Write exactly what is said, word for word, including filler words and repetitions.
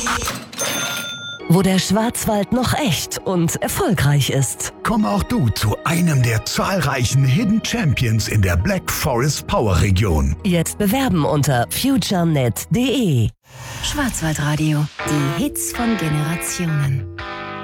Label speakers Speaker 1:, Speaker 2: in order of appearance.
Speaker 1: Wo der Schwarzwald noch echt und erfolgreich ist.
Speaker 2: Komm auch du zu einem der zahlreichen Hidden Champions in der Black Forest Power Region.
Speaker 1: Jetzt bewerben unter futurenet punkt de.
Speaker 3: Schwarzwaldradio. Die Hits von Generationen.